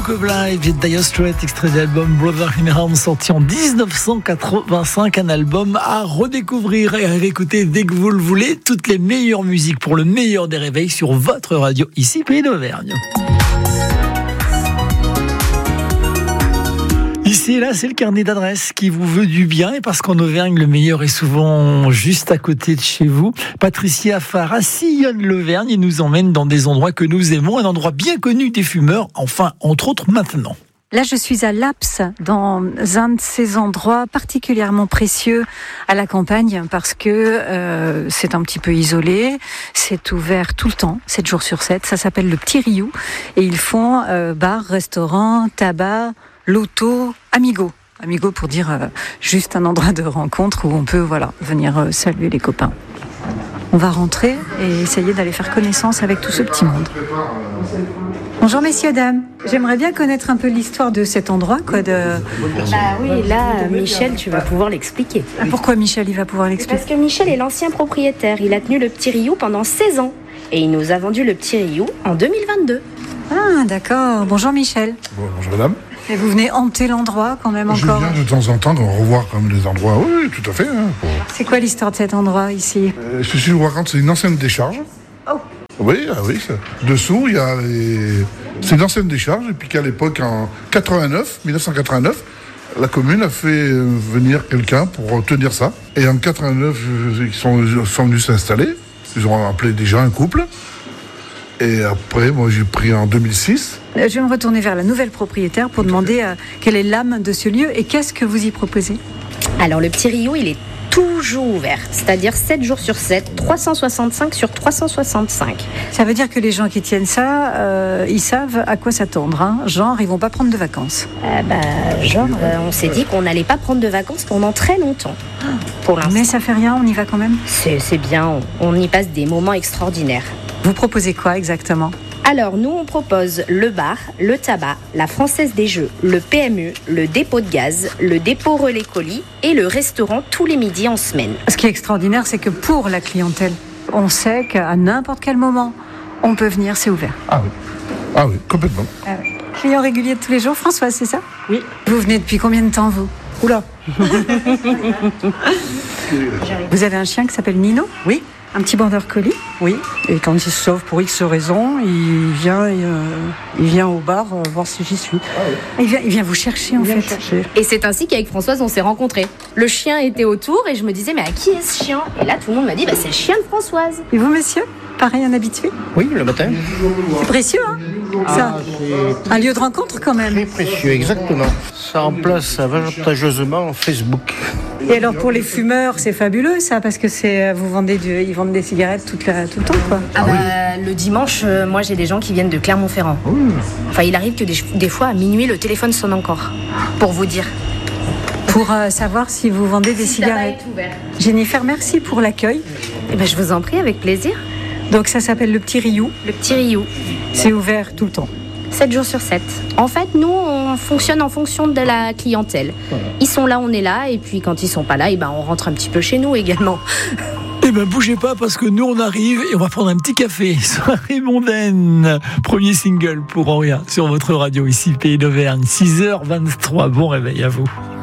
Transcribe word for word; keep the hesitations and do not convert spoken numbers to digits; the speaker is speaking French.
Book of Life et Dire Straits, extrait de l'album Brother in Arms, sorti en dix-neuf cent quatre-vingt-cinq, un album à redécouvrir et à réécouter dès que vous le voulez. Toutes les meilleures musiques pour le meilleur des réveils sur votre radio, ici Pays d'Auvergne. Ici et là, c'est le carnet d'adresses qui vous veut du bien, et parce qu'en Auvergne, le meilleur est souvent juste à côté de chez vous. Patricia Farah sillonne l'Auvergne et nous emmène dans des endroits que nous aimons, un endroit bien connu des fumeurs, enfin, entre autres, maintenant. Là, je suis à Laps, dans un de ces endroits particulièrement précieux à la campagne, parce que euh, c'est un petit peu isolé, c'est ouvert tout le temps, sept jours sur sept. Ça s'appelle le Petit Rioux, et ils font euh, bar, restaurant, tabac, loto, amigo. Amigo pour dire euh, juste un endroit de rencontre où on peut voilà venir euh, saluer les copains. On va rentrer et essayer d'aller faire connaissance avec tout ce petit monde. Bonjour messieurs, dames. J'aimerais bien connaître un peu l'histoire de cet endroit, quoi. De... Bah oui, là, Michel, tu vas pouvoir l'expliquer. Ah, pourquoi Michel, il va pouvoir l'expliquer? Parce que Michel est l'ancien propriétaire. Il a tenu le Petit Rioux pendant seize ans. Et il nous a vendu le Petit Rioux en deux mille vingt-deux. Ah, d'accord. Bonjour Michel. Bonjour madame. Et vous venez hanter l'endroit quand même encore? Je viens de temps en temps de revoir comme les endroits. Oui, tout à fait. Hein, pour... C'est quoi l'histoire de cet endroit ici? euh, Ceci, je vous raconte, c'est une ancienne décharge. Oh. Oui, ah oui. Ça. Dessous, il y a les... C'est une ancienne décharge, et puis qu'à l'époque, en quatre-vingt-neuf, mille neuf cent quatre-vingt-neuf, la commune a fait venir quelqu'un pour tenir ça. Et en quatre-vingt-neuf, ils sont, ils sont venus s'installer. Ils ont appelé déjà un couple. Et après, moi, j'ai pris en deux mille six. Je vais me retourner vers la nouvelle propriétaire pour demander euh, quelle est l'âme de ce lieu et qu'est-ce que vous y proposez. Alors, le Petit Rioux, il est toujours ouvert. C'est-à-dire sept jours sur sept, trois cent soixante-cinq sur trois cent soixante-cinq. Ça veut dire que les gens qui tiennent ça, euh, ils savent à quoi s'attendre. Hein. Genre, ils vont pas prendre de vacances. Euh, bah, genre, euh, on s'est dit qu'on n'allait pas prendre de vacances pendant très longtemps. Pour l'instant. Mais ça fait rien, on y va quand même. C'est, c'est bien, on, on y passe des moments extraordinaires. Vous proposez quoi exactement? Alors, nous, on propose le bar, le tabac, la Française des Jeux, le P M U, le dépôt de gaz, le dépôt relais colis et le restaurant tous les midis en semaine. Ce qui est extraordinaire, c'est que pour la clientèle, on sait qu'à n'importe quel moment, on peut venir, c'est ouvert. Ah oui, ah oui, complètement. Ah oui. Client régulier de tous les jours, Françoise, c'est ça? Oui. Vous venez depuis combien de temps, vous? Oula. Vous avez un chien qui s'appelle Nino? Oui. Un petit border collie? Oui, et quand il se sauve pour X raisons, il vient, euh, il vient au bar euh, voir si j'y suis. Ah, il, vient, il vient vous chercher en il vient fait. me chercher. Et c'est ainsi qu'avec Françoise, on s'est rencontrés. Le chien était autour et je me disais, mais à qui est ce chien? Et là, tout le monde m'a dit, bah, c'est le chien de Françoise. Et vous, monsieur? Pareil, un habitué? Oui, le matin. C'est précieux, hein? Ça. C'est Un lieu de rencontre quand même. très précieux, exactement. Ça remplace avantageusement Facebook. Et alors pour les fumeurs, c'est fabuleux ça, parce que c'est vous vendez du, ils vendent des cigarettes toute la, tout le temps quoi. Ah bah, le dimanche, euh, moi j'ai des gens qui viennent de Clermont-Ferrand. Enfin, il arrive que des, des fois à minuit le téléphone sonne encore. Pour vous dire. Pour euh, savoir si vous vendez des Si le tabac cigarettes. est ouvert. Jennifer, merci pour l'accueil. Eh ben, je vous en prie, avec plaisir. Donc ça s'appelle le Petit Rioux. Le Petit Rioux, C'est ouvert tout le temps. sept jours sur sept. En fait, nous, on fonctionne en fonction de la clientèle. Ils sont là, on est là, et puis quand ils sont pas là, eh ben, on rentre un petit peu chez nous également. Eh ben bougez pas parce que nous on arrive et on va prendre un petit café. Soirée mondaine, premier single pour Auria sur votre radio ici Pays d'Auvergne, six heures vingt-trois. Bon réveil à vous.